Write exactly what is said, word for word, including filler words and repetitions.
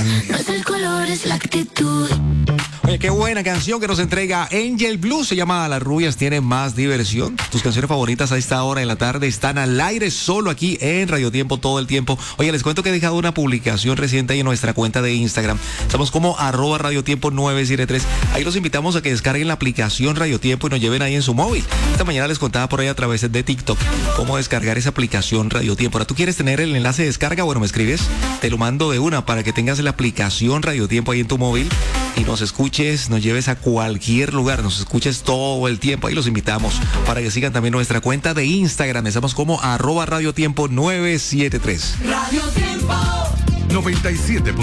No es el color, es la actitud. Oye, qué buena canción que nos entrega Angel Blue. Se llama Las Rubias Tienen Más Diversión. Tus canciones favoritas a esta hora en la tarde están al aire solo aquí en Radio Tiempo todo el tiempo. Oye, les cuento que he dejado una publicación reciente ahí en nuestra cuenta de Instagram. Estamos como arroba Radio Tiempo nueve siete tres. Ahí los invitamos a que descarguen la aplicación Radio Tiempo y nos lleven ahí en su móvil. Esta mañana les contaba por ahí a través de TikTok cómo descargar esa aplicación Radio Tiempo. Ahora, ¿tú quieres tener el enlace de descarga? Bueno, me escribes, te lo mando de una para que tengas la aplicación Radio Tiempo ahí en tu móvil y nos escuches, nos lleves a cualquier lugar, nos escuches todo el tiempo. Ahí los invitamos para que sigan también nuestra cuenta de Instagram. Estamos como arroba Radio Tiempo nueve siete tres. Radio Tiempo noventa y siete punto